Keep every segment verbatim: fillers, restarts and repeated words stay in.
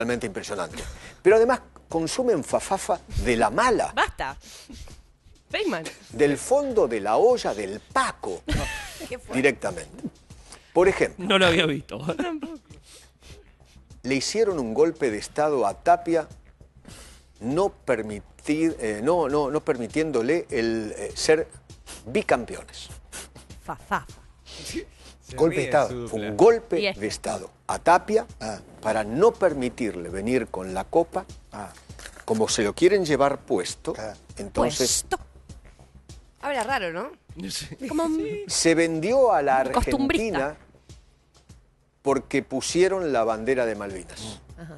realmente impresionante. Pero además consumen fafafa de la mala. Basta. Feynman. Del fondo de la olla del Paco. Directamente. Por ejemplo. No lo había visto. Tampoco. Le hicieron un golpe de estado a Tapia no, permitir, eh, no, no, no permitiéndole el eh, ser bicampeones. Fafafa. Golpe de estado. Fue un golpe Y es- de estado a Tapia ah, para no permitirle venir con la copa. Ah, como se lo quieren llevar puesto, Ah. entonces Puesto. Habla raro, ¿no? Como se vendió a la Costumbrista. Argentina porque pusieron la bandera de Malvinas. Ajá.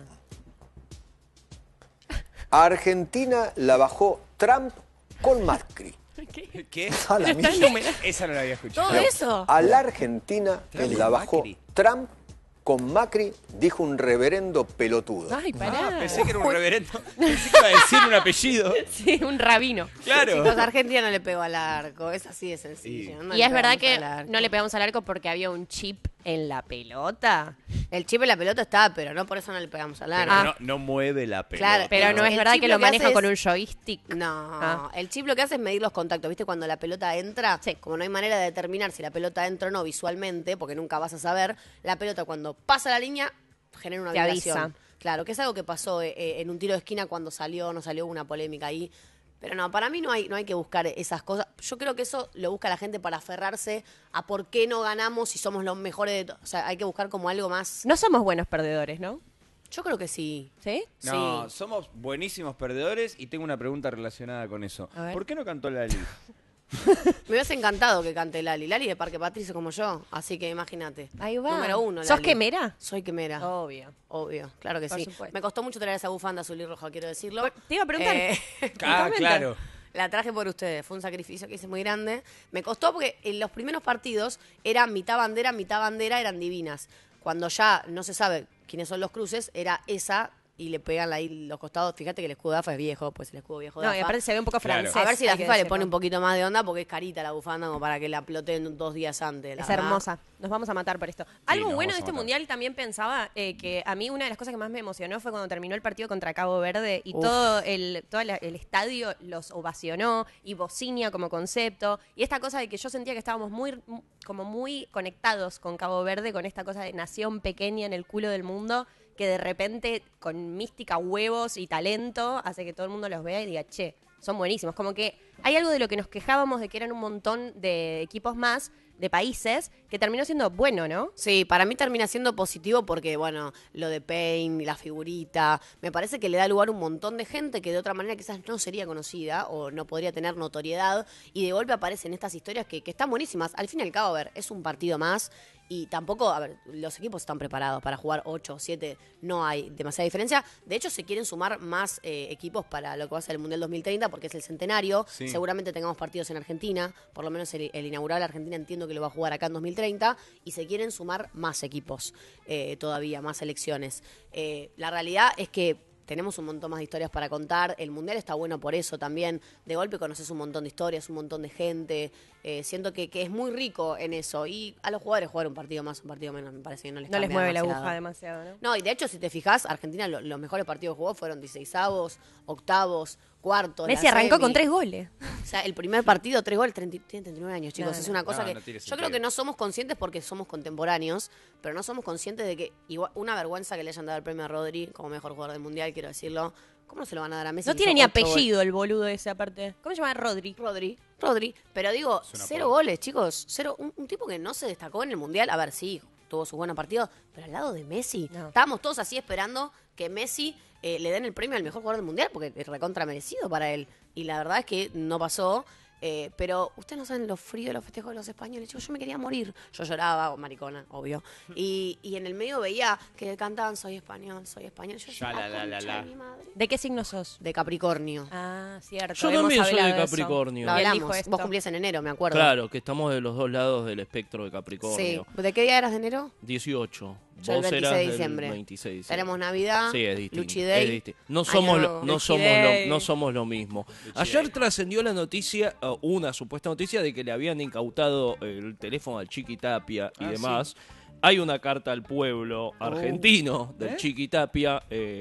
A Argentina la bajó Trump con Macri. ¿Qué? ¿Qué? A la Está mierda. enumerado. Esa no la había escuchado. Todo eso. A la Argentina Trump la con bajó Macri. Trump con Macri, dijo un reverendo pelotudo. Ay, pará. Ah, pensé que era un reverendo. Pensé que iba a decir un apellido. Sí, un rabino. Claro. Chicos, Argentina no le pegó al arco. Es así de sencillo. No Y le es verdad pegamos que al arco. no le pegamos al arco porque había un chip en la pelota. El chip en la pelota está, pero no por eso no le pegamos al Pero arco. Ah. no, no mueve la pelota. Claro, Pero no es El verdad chip que lo lo que maneja hace con es- un joystick. No, Ah. el chip lo que hace es medir los contactos. ¿Viste? Cuando la pelota entra, Sí. como no hay manera de determinar si la pelota entra o no visualmente, porque nunca vas a saber, la pelota cuando pasa la línea genera una Te vibración. avisa. Claro, que es algo que pasó eh, eh, en un tiro de esquina cuando salió, no salió una polémica ahí. Pero no, para mí no hay, no hay que buscar esas cosas. Yo creo que eso lo busca la gente para aferrarse a por qué no ganamos si somos los mejores de to- O sea, hay que buscar como algo más. No somos buenos perdedores, ¿no? Yo creo que sí. ¿Sí? No, Sí. somos buenísimos perdedores y tengo una pregunta relacionada con eso. A ver. ¿Por qué no cantó Lali? Me hubiese encantado que cante Lali. Lali de Parque Patricio como yo. Así que imagínate. Ahí va. Número uno. ¿Sos Lali. quemera? Soy quemera. Obvio. Obvio, claro que Por sí. supuesto. Me costó mucho traer esa bufanda azul y roja, quiero decirlo. Te iba a preguntar. Eh, Ah, Justamente. claro. la traje por ustedes. Fue un sacrificio que hice muy grande. Me costó porque en los primeros partidos era mitad bandera, mitad bandera, eran divinas. Cuando ya no se sabe quiénes son los cruces, era esa y le pegan ahí los costados. Fíjate que el escudo de AFA es viejo, pues el escudo viejo de No, AFA. y aparte se ve un poco Claro. francés. A ver si la hay que FIFA le decirlo. pone un poquito más de onda porque es carita la bufanda como para que la ploten dos días antes. la Es verdad. hermosa. Nos vamos a matar por esto. Algo nos bueno vamos de a este matar. mundial también pensaba eh, que a mí una de las cosas que más me emocionó fue cuando terminó el partido contra Cabo Verde y Uf. todo el todo la- el estadio los ovacionó y Bocinia como concepto y esta cosa de que yo sentía que estábamos muy como muy conectados con Cabo Verde, con esta cosa de nación pequeña en el culo del mundo que de repente con mística, huevos y talento hace que todo el mundo los vea y diga, che, son buenísimos. Como que hay algo de lo que nos quejábamos de que eran un montón de equipos más, de países, que terminó siendo bueno, ¿no? Sí, para mí termina siendo positivo porque, bueno, lo de Pain, la figurita, me parece que le da lugar a un montón de gente que de otra manera quizás no sería conocida o no podría tener notoriedad y de golpe aparecen estas historias que, que están buenísimas. Al fin y al cabo, a ver, es un partido más y tampoco, a ver, los equipos están preparados para jugar ocho o siete, no hay demasiada diferencia. De hecho, se quieren sumar más eh, equipos para lo que va a ser el Mundial dos mil treinta porque es el centenario. Sí. Seguramente tengamos partidos en Argentina, por lo menos el, el inaugural de Argentina entiendo que lo va a jugar acá en dos mil treinta y se quieren sumar más equipos eh, todavía, más selecciones. Eh, la realidad es que tenemos un montón más de historias para contar. El Mundial está bueno por eso también. De golpe conoces un montón de historias, un montón de gente. Eh, siento que, que es muy rico en eso. Y a los jugadores jugar un partido más, un partido menos, me parece que no les No les cambia mueve la demasiado. aguja demasiado, ¿no? No, y de hecho, si te fijas, Argentina lo- los mejores partidos que jugó fueron dieciseisavos, octavos, cuartos. Messi la arrancó semi. con tres goles. O sea, el primer partido, tres goles, treinta, tiene treinta y nueve años, chicos. No, es no. una cosa No, que no tiene yo creo sentido. que no somos conscientes porque somos contemporáneos, pero no somos conscientes de que igual, una vergüenza que le hayan dado el premio a Rodri como mejor jugador del Mundial, quiero decirlo. ¿Cómo no se lo van a dar a Messi? No que tiene hizo ni ocho goles? apellido el boludo ese aparte. ¿Cómo se llama? Rodri. Rodri, Rodri. Pero digo, una cero polla. goles, chicos. Cero, un, un tipo que no se destacó en el Mundial. A ver, sí, tuvo sus buenos partidos, pero al lado de Messi. No. Estábamos todos así esperando que Messi eh, le den el premio al mejor jugador del Mundial, porque es recontra merecido para él. Y la verdad es que no pasó. Eh, pero ustedes no saben lo frío de los festejos de los españoles. Chicos, yo me quería morir. Yo lloraba, o maricona, obvio. Y, y en el medio veía que cantaban soy español, soy español. Yo decía, Ya, la, la, la, concha la. de mi madre. ¿De qué signo sos? De Capricornio. Ah, cierto. Yo hemos también soy hablado de eso. Capricornio. Lo Y él hablamos. dijo esto. Vos cumplías en enero, me acuerdo. Claro, que estamos de los dos lados del espectro de Sí. Capricornio. ¿De qué día eras de enero? dieciocho. Yo el Vos veintiséis eras de del diciembre. veintiséis. Tenemos Navidad, Sí, es distinto. Luchi es Day, distinto. No Año somos, Nuevo. lo, no, Luchi somos Day. lo, no somos lo mismo. Ayer trascendió la noticia, uh, una supuesta noticia de que le habían incautado el teléfono al Chiqui Tapia y Ah, demás. hay una carta al pueblo argentino del ¿Eh? Chiqui Tapia. eh,